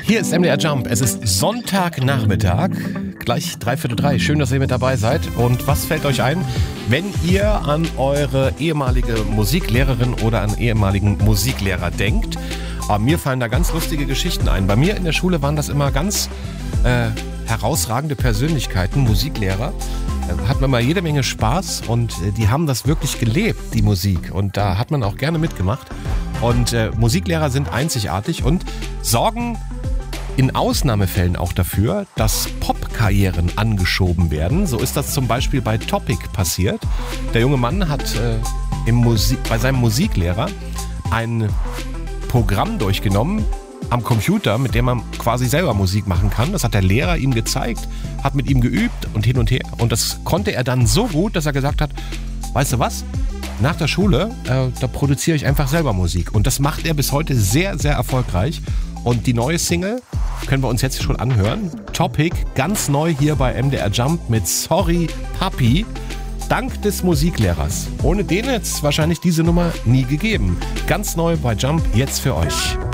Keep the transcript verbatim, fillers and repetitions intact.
Hier ist M D R Jump. Es ist Sonntagnachmittag, gleich dreiviertel drei. Schön, dass ihr mit dabei seid. Und was fällt euch ein, wenn ihr an eure ehemalige Musiklehrerin oder an ehemaligen Musiklehrer denkt? Aber mir fallen da ganz lustige Geschichten ein. Bei mir in der Schule waren das immer ganz äh, herausragende Persönlichkeiten, Musiklehrer. Da hat man mal jede Menge Spaß und äh, die haben das wirklich gelebt, die Musik. Und da hat man auch gerne mitgemacht. Und äh, Musiklehrer sind einzigartig und sorgen in Ausnahmefällen auch dafür, dass Popkarrieren angeschoben werden. So ist das zum Beispiel bei Topic passiert. Der junge Mann hat äh, im Musik, bei seinem Musiklehrer ein Programm durchgenommen am Computer, mit dem man quasi selber Musik machen kann. Das hat der Lehrer ihm gezeigt, hat mit ihm geübt und hin und her. Und das konnte er dann so gut, dass er gesagt hat, weißt du was? Nach der Schule, äh, da produziere ich einfach selber Musik. Und das macht er bis heute sehr, sehr erfolgreich. Und die neue Single können wir uns jetzt schon anhören. Topic, ganz neu hier bei M D R Jump mit Sorry Papi. Dank des Musiklehrers. Ohne den hätte es wahrscheinlich diese Nummer nie gegeben. Ganz neu bei Jump, jetzt für euch.